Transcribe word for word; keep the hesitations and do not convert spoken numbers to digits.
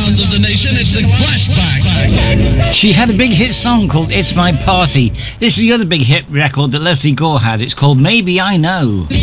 sounds of the nation. It's a flashback. She had a big hit song called It's My Party. This is the other big hit record that Leslie Gore had. It's called Maybe I Know.